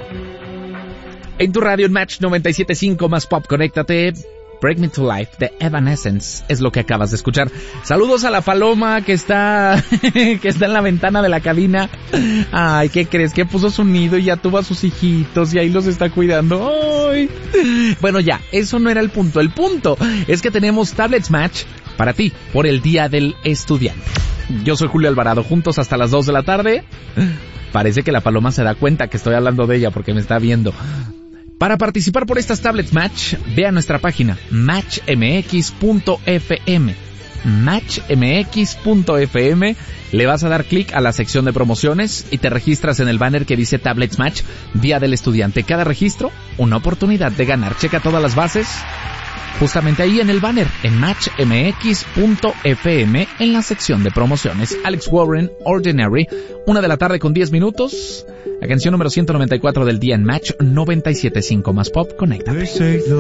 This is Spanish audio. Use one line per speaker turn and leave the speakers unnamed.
En tu radio en Match 97.5 más pop, conéctate. Break Me to Life de Evanescence es lo que acabas de escuchar. Saludos a la paloma que está en la ventana de la cabina. Ay, ¿qué crees? Que puso su nido y ya tuvo a sus hijitos y ahí los está cuidando. Ay. Bueno, ya, eso no era el punto. El punto es que tenemos Tablets Match para ti por el Día del Estudiante. Yo soy Julio Alvarado, juntos hasta las 2 de la tarde. Parece que la paloma se da cuenta que estoy hablando de ella porque me está viendo. Para participar por estas Tablets Match, ve a nuestra página matchmx.fm. Matchmx.fm, le vas a dar clic a la sección de promociones y te registras en el banner que dice Tablets Match, Día del Estudiante. Cada registro, una oportunidad de ganar. Checa todas las bases justamente ahí en el banner, en matchmx.fm, en la sección de promociones. Alex Warren, Ordinary, 1 de la tarde con 10 minutos. La canción número 194 del día en Match 97.5 más pop. Conéctate.